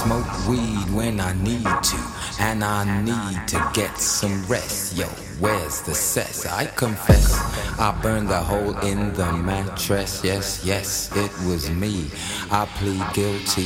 smoke weed when I need to, and I need to get some rest. Yo, where's the cess? I confess, I burned the hole in the mattress. Yes, yes, it was me. I plead guilty.